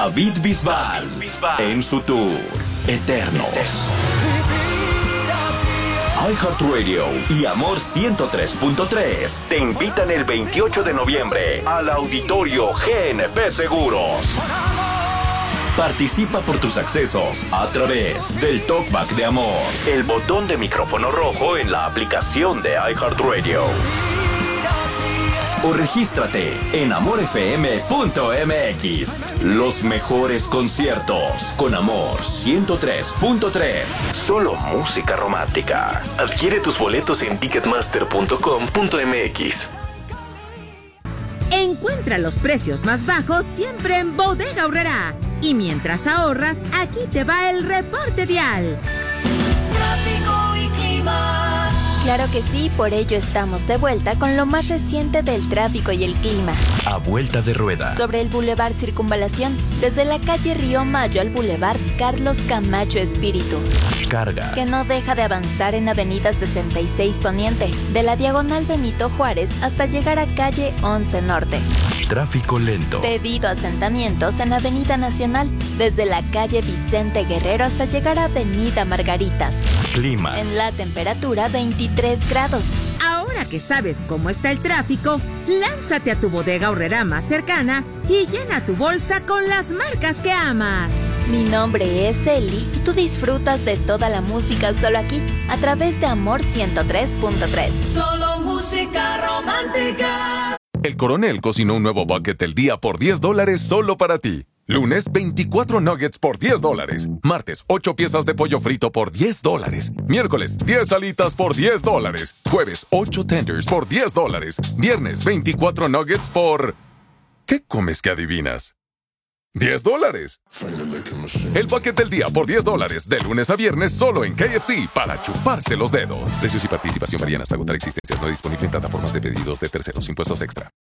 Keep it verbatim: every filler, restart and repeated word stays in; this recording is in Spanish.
David Bisbal, en su tour Eternos. iHeartRadio y Amor ciento tres punto tres te invitan el veintiocho de noviembre al Auditorio G N P Seguros. Participa por tus accesos a través del Talkback de Amor, el botón de micrófono rojo en la aplicación de iHeartRadio. O regístrate en amor f m punto m x. Los mejores conciertos con Amor ciento tres punto tres. Solo música romántica. Adquiere tus boletos en ticketmaster punto com punto m x. Encuentra los precios más bajos siempre en Bodega Aurrerá. Y mientras ahorras, aquí te va el reporte vial. Tráfico y clima. Claro que sí, por ello estamos de vuelta con lo más reciente del tráfico y el clima. A vuelta de rueda. Sobre el Boulevard Circunvalación, desde la calle Río Mayo al Boulevard Carlos Camacho Espíritu. Carga. Que no deja de avanzar en Avenida sesenta y seis Poniente, de la Diagonal Benito Juárez hasta llegar a calle once Norte. Tráfico lento. Debido a asentamientos en Avenida Nacional, desde la calle Vicente Guerrero hasta llegar a Avenida Margaritas. Clima. En la temperatura veintitrés grados. Ahora que sabes cómo está el tráfico, lánzate a tu Bodega Aurrerá más cercana y llena tu bolsa con las marcas que amas. Mi nombre es Eli y tú disfrutas de toda la música solo aquí, a través de Amor ciento tres punto tres. Solo música romántica. El Coronel cocinó un nuevo bucket del día por diez dólares solo para ti. Lunes, veinticuatro nuggets por diez dólares. Martes, ocho piezas de pollo frito por diez dólares. Miércoles, diez alitas por diez dólares. Jueves, ocho tenders por diez dólares. Viernes, veinticuatro nuggets por... ¿Qué comes que adivinas? ¡diez dólares! El bucket del día por diez dólares. De lunes a viernes solo en K F C para chuparse los dedos. Precios y participación varían hasta agotar existencias. No disponible en plataformas de pedidos de terceros. Impuestos extra.